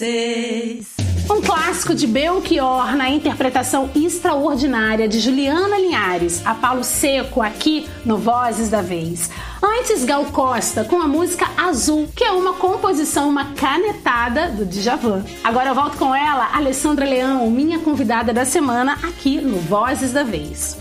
Um clássico de Belchior na interpretação extraordinária de Juliana Linhares, a Palo Seco, aqui no Vozes da Vez. Antes, Gal Costa com a música Azul, que é uma composição, uma canetada do Djavan. Agora eu volto com ela, Alessandra Leão, minha convidada da semana, aqui no Vozes da Vez.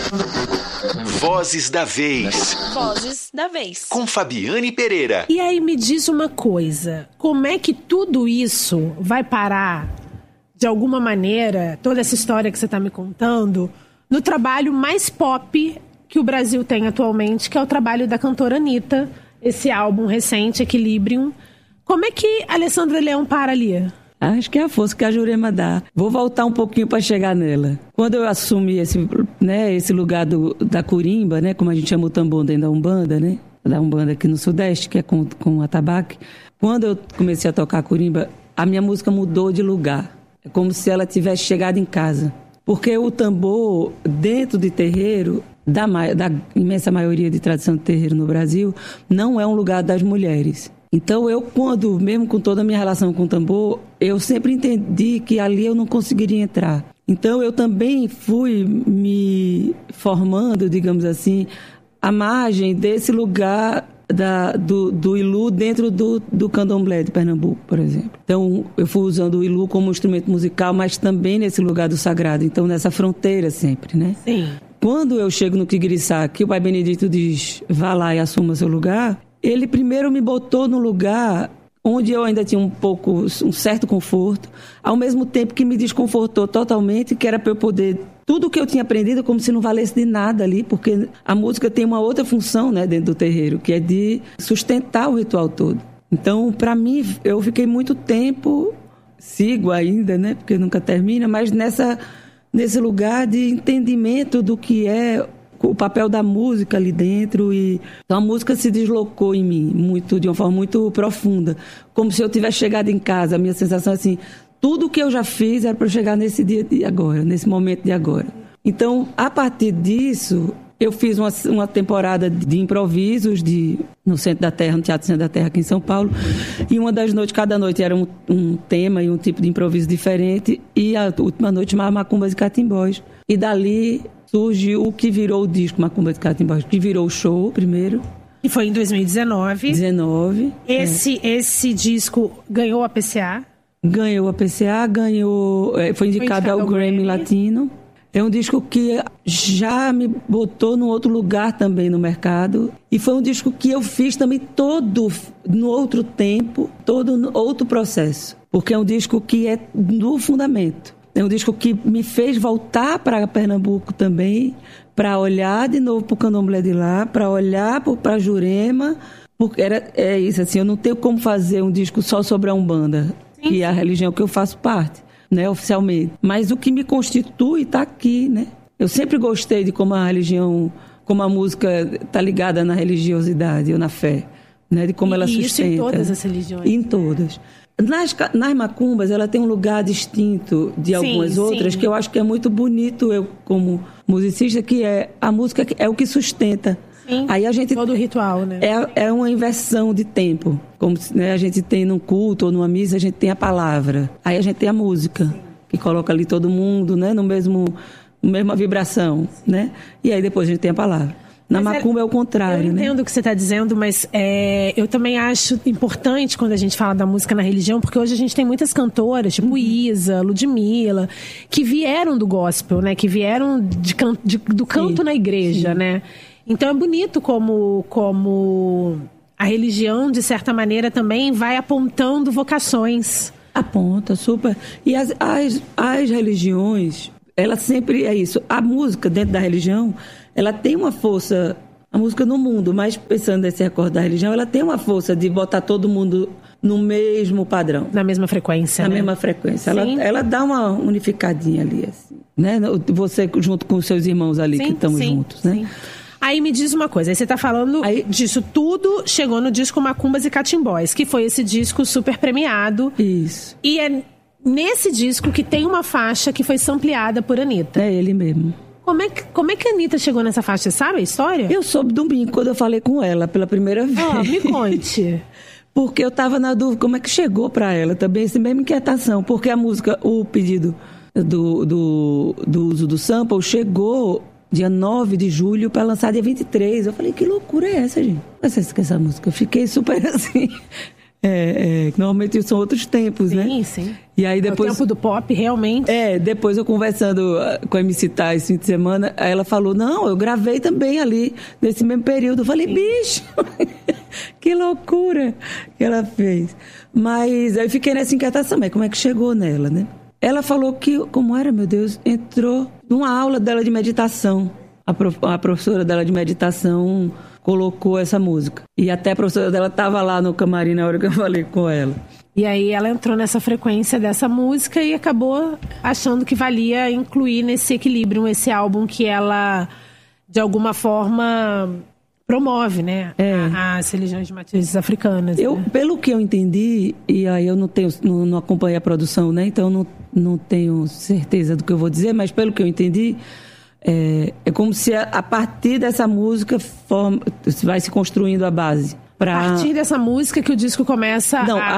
Vozes da Vez. Vozes da Vez. Com Fabiane Pereira. E aí me diz uma coisa, como é que tudo isso vai parar, de alguma maneira, toda essa história que você está me contando, no trabalho mais pop que o Brasil tem atualmente, que é o trabalho da cantora Anitta, esse álbum recente, Equilibrium. Como é que a Alessandra Leão para ali? Acho que é a força que a Jurema dá. Vou voltar um pouquinho para chegar nela. Quando eu assumi esse lugar da curimba, né, como a gente chama o tambor dentro da Umbanda, né, da Umbanda aqui no Sudeste, que é com atabaque. Quando eu comecei a tocar a curimba, a minha música mudou de lugar. É como se ela tivesse chegado em casa. Porque o tambor, dentro de terreiro, da imensa maioria de tradição de terreiro no Brasil, não é um lugar das mulheres. Então mesmo com toda a minha relação com o tambor, eu sempre entendi que ali eu não conseguiria entrar. Então eu também fui me formando, digamos assim, à margem desse lugar do Ilu dentro do candomblé de Pernambuco, por exemplo. Então eu fui usando o Ilu como instrumento musical, mas também nesse lugar do sagrado, então nessa fronteira sempre, né? Sim. Quando eu chego no Quigriçá, que o Pai Benedito diz, vá lá e assuma seu lugar, ele primeiro me botou no lugar onde eu ainda tinha um certo conforto, ao mesmo tempo que me desconfortou totalmente, que era para eu poder... Tudo que eu tinha aprendido como se não valesse de nada ali, porque a música tem uma outra função, né, dentro do terreiro, que é de sustentar o ritual todo. Então, para mim, eu fiquei muito tempo, sigo ainda, né, porque nunca termina, mas nesse lugar de entendimento do que é o papel da música ali dentro. Então a música se deslocou em mim de uma forma muito profunda, como se eu tivesse chegado em casa. A minha sensação é assim, tudo que eu já fiz era para chegar nesse dia de agora, nesse momento de agora. Então, a partir disso, eu fiz uma temporada de improvisos no Centro da Terra, no Teatro Centro da Terra aqui em São Paulo, e uma das noites, cada noite era um tema e um tipo de improviso diferente, e a última noite chamava Macumbas e Catimbós. E dali surgiu o que virou o disco Macumbas e Catimbós, que virou o show primeiro. E foi em 2019. Esse disco ganhou a PCA? Ganhou a PCA, foi indicado ao Grammy Latino. É um disco que já me botou num outro lugar também no mercado. E foi um disco que eu fiz também todo no outro tempo, todo no outro processo. Porque é um disco que é do fundamento. É um disco que me fez voltar para Pernambuco também, para olhar de novo para o candomblé de lá, para olhar para Jurema. Porque é isso, assim, eu não tenho como fazer um disco só sobre a Umbanda, que é a religião que eu faço parte, né, oficialmente. Mas o que me constitui está aqui, né? Eu sempre gostei de como a religião, como a música está ligada na religiosidade ou na fé, né? De como ela sustenta. Isso em todas as religiões. Em todas. Nas macumbas, ela tem um lugar distinto de algumas outras, que eu acho que é muito bonito, eu como musicista, que é a música é o que sustenta. Sim, aí a gente, todo o ritual, né? É uma inversão de tempo. Como né, a gente tem num culto ou numa missa, a gente tem a palavra. Aí a gente tem a música, que coloca ali todo mundo, né, no mesma vibração, né? E aí depois a gente tem a palavra. Na macumba é o contrário, né? Eu entendo o que você está dizendo, mas eu também acho importante quando a gente fala da música na religião, porque hoje a gente tem muitas cantoras, tipo Isa, Ludmilla, que vieram do gospel, né? Que vieram do canto na igreja, né? Então é bonito como a religião, de certa maneira, também vai apontando vocações. Aponta, super. E as religiões, ela sempre é isso. A música dentro da religião, ela tem uma força, a música no mundo, mas pensando nesse recorte da religião, ela tem uma força de botar todo mundo no mesmo padrão. Na mesma frequência, Na né? mesma frequência. Ela dá uma unificadinha ali, assim, né? Você junto com os seus irmãos ali que estão juntos, né? Sim. Aí me diz uma coisa, aí você tá falando disso tudo, chegou no disco Macumbas e Catimbós, que foi esse disco super premiado. Isso. E é nesse disco que tem uma faixa que foi sampleada por Anitta. É ele mesmo. Como é que a Anitta chegou nessa faixa? Você sabe a história? Eu soube domingo, quando eu falei com ela pela primeira vez. Me conte. Porque eu estava na dúvida como é que chegou para ela também, essa mesma inquietação. Porque a música, o pedido do uso do sample chegou dia 9 de julho para lançar dia 23. Eu falei, que loucura é essa, gente? Mas essa música, eu fiquei super assim... normalmente são outros tempos, sim, né? Sim, sim. E aí depois... É o tempo do pop, realmente. Depois eu conversando com a MC Tá esse fim de semana, aí ela falou, não, eu gravei também ali, nesse mesmo período. Eu falei, bicho, que loucura que ela fez. Mas aí eu fiquei nessa inquietação, mas como é que chegou nela, né? Ela falou que, como era, meu Deus, entrou numa aula dela de meditação. A professora dela de meditação colocou essa música. E até a professora dela estava lá no camarim na hora que eu falei com ela. E aí ela entrou nessa frequência dessa música e acabou achando que valia incluir nesse equilíbrio, esse álbum que ela, de alguma forma, promove, né? As religiões de matrizes africanas. Pelo que eu entendi, e aí eu não acompanhei a produção, né? Então não tenho certeza do que eu vou dizer, mas pelo que eu entendi... É como se a partir dessa música vai se construindo a base. A partir dessa música que o disco começa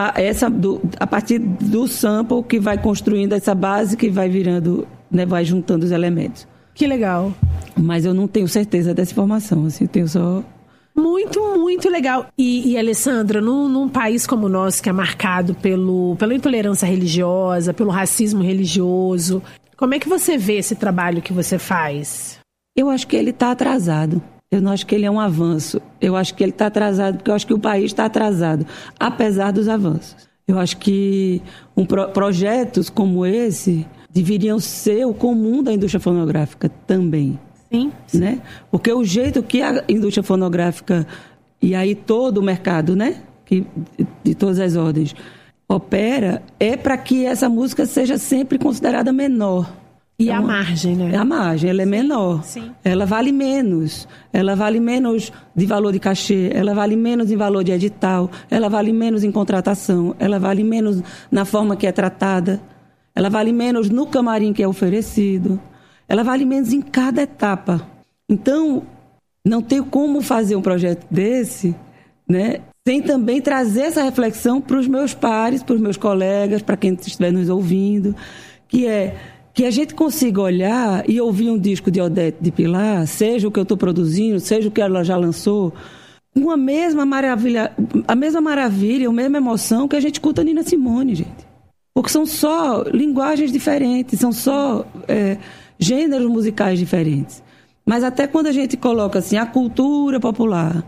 a partir do sample que vai construindo essa base que vai virando, né, vai juntando os elementos. Que legal. Mas eu não tenho certeza dessa informação, assim, tenho só... Muito, muito legal. E Alessandra, num país como o nosso, que é marcado pela intolerância religiosa, pelo racismo religioso... Como é que você vê esse trabalho que você faz? Eu acho que ele está atrasado. Eu não acho que ele é um avanço. Eu acho que ele está atrasado porque eu acho que o país está atrasado, apesar dos avanços. Eu acho que projetos como esse deveriam ser o comum da indústria fonográfica também. Sim. Né? Porque o jeito que a indústria fonográfica e aí todo o mercado, né? De todas as ordens... opera é para que essa música seja sempre considerada menor. E a margem, né? A margem, ela é menor. Sim. Ela vale menos. Ela vale menos de valor de cachê, ela vale menos em valor de edital, ela vale menos em contratação, ela vale menos na forma que é tratada, ela vale menos no camarim que é oferecido, ela vale menos em cada etapa. Então, não tem como fazer um projeto desse, né? Sem também trazer essa reflexão para os meus pares, para os meus colegas, para quem estiver nos ouvindo, que é que a gente consiga olhar e ouvir um disco de Odete de Pilar, seja o que eu estou produzindo, seja o que ela já lançou, com a mesma maravilha, a mesma emoção que a gente escuta a Nina Simone, gente. Porque são só linguagens diferentes, são só gêneros musicais diferentes. Mas até quando a gente coloca assim, a cultura popular...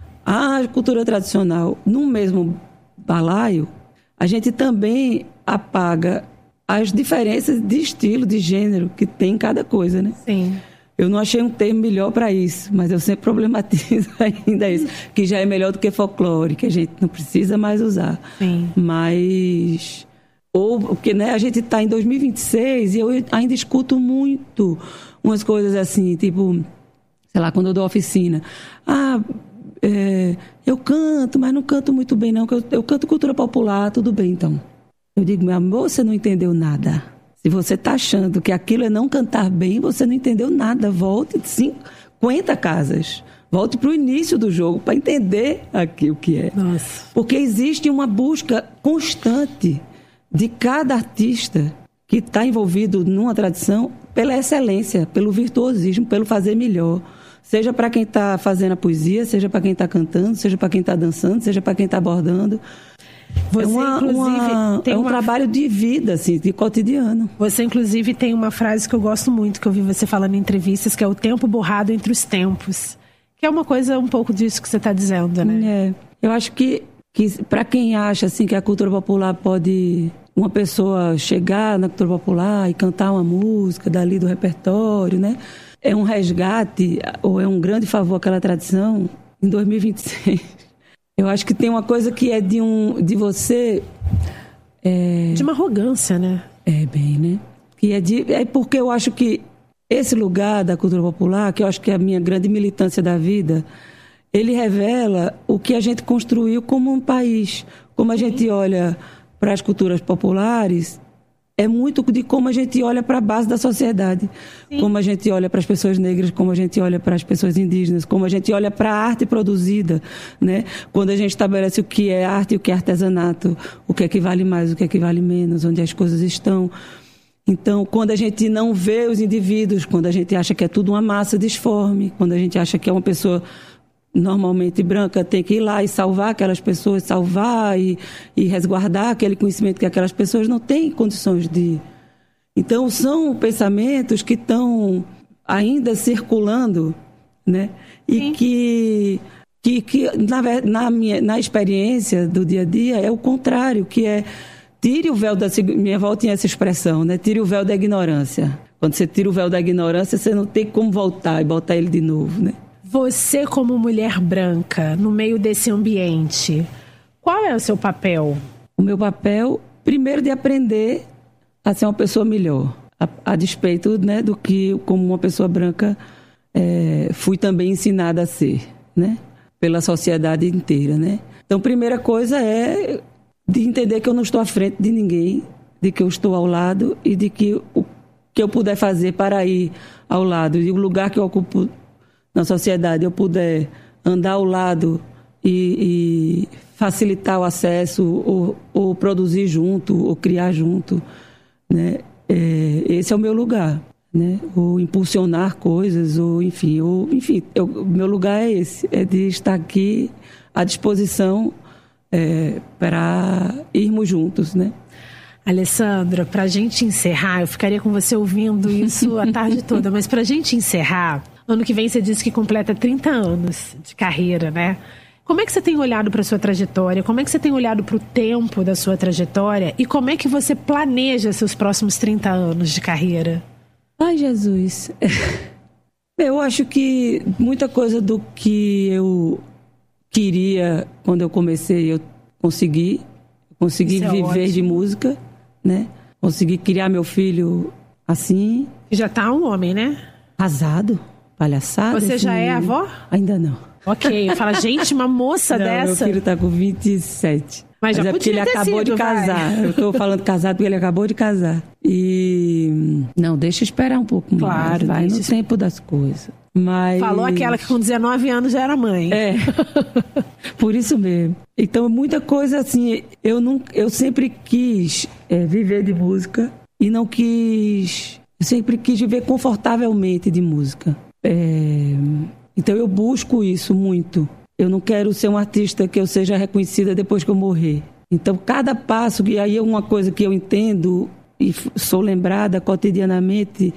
a cultura tradicional no mesmo balaio, a gente também apaga as diferenças de estilo, de gênero que tem em cada coisa, né? Sim. Eu não achei um termo melhor para isso, mas eu sempre problematizo ainda isso, que já é melhor do que folclore, que a gente não precisa mais usar. Sim. Mas... porque, né, a gente está em 2026 e eu ainda escuto muito umas coisas assim, tipo, sei lá, quando eu dou oficina. Eu canto, mas não canto muito bem, não. Eu canto cultura popular, tudo bem, então. Eu digo, meu amor, você não entendeu nada. Se você está achando que aquilo é não cantar bem, você não entendeu nada. Volte 50 casas. Volte para o início do jogo para entender aqui o que é. Nossa. Porque existe uma busca constante de cada artista que está envolvido numa tradição pela excelência, pelo virtuosismo, pelo fazer melhor. Seja para quem está fazendo a poesia, seja para quem está cantando, seja para quem está dançando, seja para quem está bordando. É um trabalho de vida, assim, de cotidiano. Você, inclusive, tem uma frase que eu gosto muito, que eu vi você falando em entrevistas, que é o tempo borrado entre os tempos. Que é uma coisa um pouco disso que você está dizendo, né? Eu acho que para quem acha assim, que a cultura popular pode... uma pessoa chegar na cultura popular e cantar uma música dali do repertório, né? É um resgate ou é um grande favor àquela tradição em 2026. Eu acho que tem uma coisa que é de você... de uma arrogância, né? Né? Que é porque eu acho que esse lugar da cultura popular, que eu acho que é a minha grande militância da vida, ele revela o que a gente construiu como um país. Como a gente olha para as culturas populares, é muito de como a gente olha para a base da sociedade. Sim. Como a gente olha para as pessoas negras, como a gente olha para as pessoas indígenas, como a gente olha para a arte produzida, né? Quando a gente estabelece o que é arte e o que é artesanato, o que é que vale mais, o que é que vale menos, onde as coisas estão. Então, quando a gente não vê os indivíduos, quando a gente acha que é tudo uma massa disforme, quando a gente acha que é uma pessoa normalmente branca, tem que ir lá e salvar aquelas pessoas, salvar e resguardar aquele conhecimento que aquelas pessoas não têm condições de... Então, são pensamentos que estão ainda circulando, né? E que na experiência do dia a dia é o contrário, que é tire o véu da... Minha avó tinha essa expressão, né? Tire o véu da ignorância. Quando você tira o véu da ignorância, você não tem como voltar e botar ele de novo, né? Você, como mulher branca, no meio desse ambiente, qual é o seu papel? O meu papel, primeiro, de aprender a ser uma pessoa melhor, a despeito, né, do que, como uma pessoa branca, fui também ensinada a ser, né, pela sociedade inteira, né. Então, primeira coisa é de entender que eu não estou à frente de ninguém, de que eu estou ao lado e de que o que eu puder fazer para ir ao lado e o lugar que eu ocupo na sociedade, eu puder andar ao lado e facilitar o acesso, ou produzir junto, ou criar junto, né? Esse é o meu lugar, né? Ou impulsionar coisas, ou enfim, meu lugar é esse, é de estar aqui à disposição para irmos juntos, né? Alessandra, para a gente encerrar, eu ficaria com você ouvindo isso a tarde toda, mas para a gente encerrar, ano que vem você disse que completa 30 anos de carreira, né? Como é que você tem olhado para a sua trajetória? Como é que você tem olhado para o tempo da sua trajetória? E como é que você planeja seus próximos 30 anos de carreira? Ai, Jesus! Eu acho que muita coisa do que eu queria quando eu comecei, eu consegui viver ótimo. De música, né? Consegui criar meu filho assim. Já tá um homem, né? Casado, palhaçada. Você já é avó? Ainda não. Ok, fala, gente, uma moça não, dessa... Meu filho tá com 27. Mas já é porque ele acabou de casar. Vai. Eu tô falando casado porque ele acabou de casar. E... Não, deixa eu esperar um pouco mais. Claro, vai no tempo das coisas. Mas... Falou aquela que com 19 anos já era mãe. É, por isso mesmo. Então, muita coisa assim, eu sempre quis viver de música e não quis... Eu sempre quis viver confortavelmente de música. Então, eu busco isso muito. Eu não quero ser uma artista que eu seja reconhecida depois que eu morrer. Então, cada passo, e aí é uma coisa que eu entendo e sou lembrada cotidianamente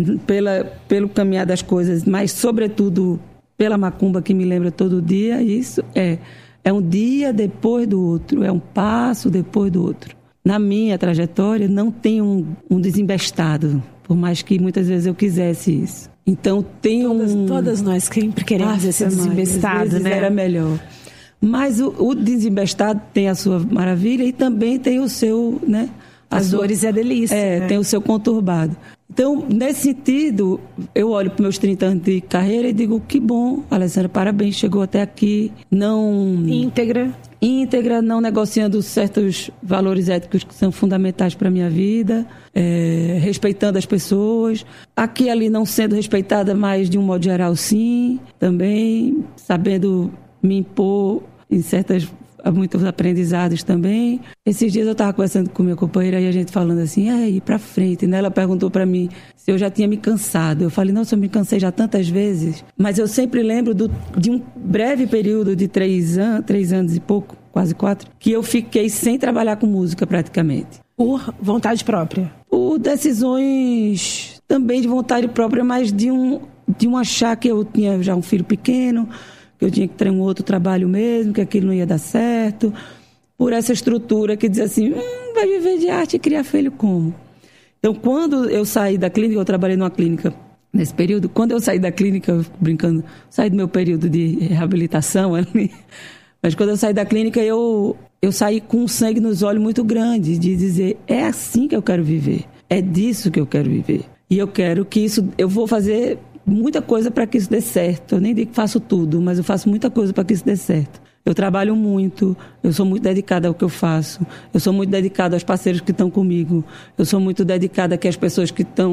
pelo caminhar das coisas, mas, sobretudo, pela macumba que me lembra todo dia, isso é um dia depois do outro, é um passo depois do outro. Na minha trajetória, não tem um desembestado, por mais que muitas vezes eu quisesse isso. Então, tem Todas nós sempre queremos esse desembestado, né? Era melhor. Mas o desembestado tem a sua maravilha e também tem o seu, né? As dores e a delícia. Né? Tem o seu conturbado. Então, nesse sentido, eu olho para meus 30 anos de carreira e digo, que bom, Alessandra, parabéns, chegou até aqui. Não... Íntegra, não negociando certos valores éticos que são fundamentais para a minha vida, respeitando as pessoas. Aqui e ali não sendo respeitada, mas de um modo geral, sim, também, sabendo me impor em muitos aprendizados também. Esses dias eu estava conversando com minha companheira e a gente falando assim, ir para frente, né? Ela perguntou para mim se eu já tinha me cansado. Eu falei, nossa, eu me cansei já tantas vezes, mas eu sempre lembro de um breve período de 3 anos e pouco, quase 4, que eu fiquei sem trabalhar com música praticamente. Por vontade própria? Por decisões também de vontade própria, mas de um achar que eu tinha já um filho pequeno, que eu tinha que ter um outro trabalho mesmo, que aquilo não ia dar certo, por essa estrutura que diz assim, vai viver de arte e criar filho como? Então, quando eu saí da clínica, eu trabalhei numa clínica nesse período, quando eu saí da clínica, brincando, saí do meu período de reabilitação ali, mas quando eu saí da clínica, eu saí com um sangue nos olhos muito grande, de dizer, é assim que eu quero viver, é disso que eu quero viver. E eu quero que isso, eu vou fazer muita coisa para que isso dê certo. Eu nem digo que faço tudo, mas eu faço muita coisa para que isso dê certo. Eu trabalho muito, eu sou muito dedicada ao que eu faço, eu sou muito dedicada aos parceiros que estão comigo, eu sou muito dedicada que as pessoas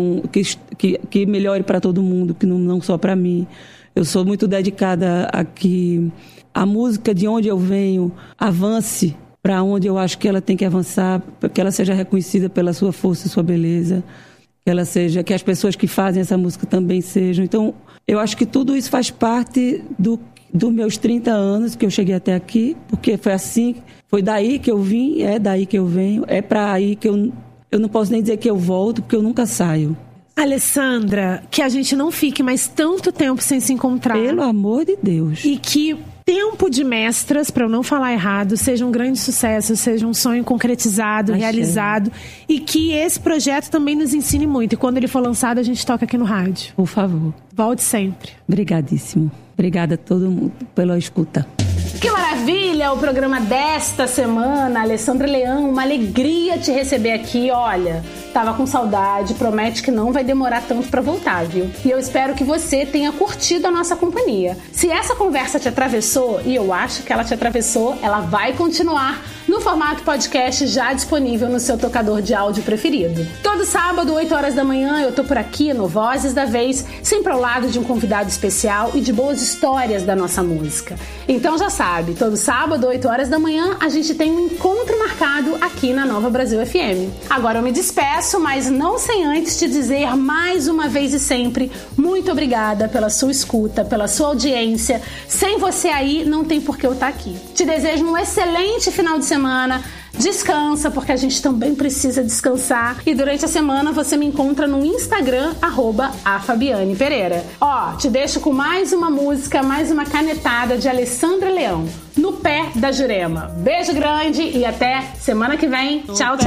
que melhore para todo mundo, que não só para mim. Eu sou muito dedicada a que a música de onde eu venho avance para onde eu acho que ela tem que avançar, que ela seja reconhecida pela sua força e sua beleza, que as pessoas que fazem essa música também sejam. Então, eu acho que tudo isso faz parte dos meus 30 anos que eu cheguei até aqui, porque foi daí que eu vim, é daí que eu venho, é para aí que eu não posso nem dizer que eu volto, porque eu nunca saio. Alessandra, que a gente não fique mais tanto tempo sem se encontrar. Pelo amor de Deus. E que Tempo de Mestras, para eu não falar errado, seja um grande sucesso, seja um sonho concretizado, realizado, e que esse projeto também nos ensine muito. E quando ele for lançado, a gente toca aqui no rádio. Por favor. Volte sempre. Obrigadíssimo. Obrigada a todo mundo pela escuta. Que maravilha o programa desta semana, Alessandra Leão, uma alegria te receber aqui. Olha, tava com saudade, promete que não vai demorar tanto pra voltar, viu? E eu espero que você tenha curtido a nossa companhia. Se essa conversa te atravessou, e eu acho que ela te atravessou, ela vai continuar no formato podcast já disponível no seu tocador de áudio preferido. Todo sábado, 8 horas da manhã, eu tô por aqui no Vozes da Vez, sempre ao lado de um convidado especial e de boas histórias da nossa música. Então já sabe, todo sábado, 8 horas da manhã, a gente tem um encontro marcado aqui na Nova Brasil FM. Agora eu me despeço, mas não sem antes te dizer mais uma vez e sempre, muito obrigada pela sua escuta, pela sua audiência. Sem você aí, não tem por que eu estar aqui. Te desejo um excelente final de semana. Descansa, porque a gente também precisa descansar. E durante a semana você me encontra no Instagram, @afabianepereira. Ó, te deixo com mais uma música, mais uma canetada de Alessandra Leão, No Pé da Jurema. Beijo grande e até semana que vem. Tchau, tchau.